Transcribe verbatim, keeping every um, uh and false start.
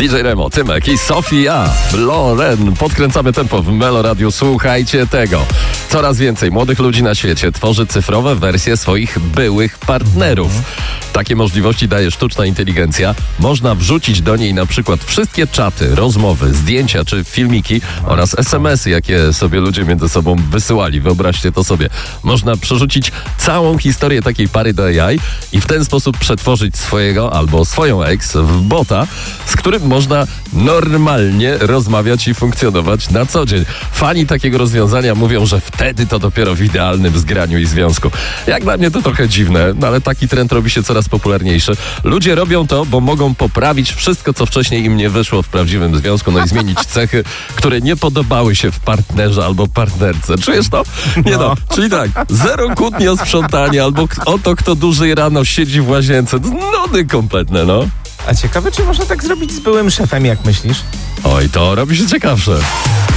D J Remo, Tymek i Sofia Loren. Podkręcamy tempo w Meloradiu. Słuchajcie tego. Coraz więcej młodych ludzi na świecie tworzy cyfrowe wersje swoich byłych partnerów. Takie możliwości daje sztuczna inteligencja. Można wrzucić do niej na przykład wszystkie czaty, rozmowy, zdjęcia czy filmiki oraz es em esy, jakie sobie ludzie między sobą wysyłali. Wyobraźcie to sobie. Można przerzucić całą historię takiej pary do A I i w ten sposób przetworzyć swojego albo swoją ex w bota, z którym można normalnie rozmawiać i funkcjonować na co dzień. Fani takiego rozwiązania mówią, że wtedy to dopiero w idealnym zgraniu i związku. Jak dla mnie to trochę dziwne, no ale taki trend robi się coraz popularniejszy. Ludzie robią to, bo mogą poprawić wszystko, co wcześniej im nie wyszło w prawdziwym związku, no i zmienić cechy, które nie podobały się w partnerze albo partnerce. Czujesz to? Nie no, czyli tak, zero kłótni o sprzątanie albo o to, kto dłużej rano siedzi w łazience. Nudy kompletne, no. A ciekawe, czy można tak zrobić z byłym szefem, jak myślisz? Oj, to robi się ciekawsze.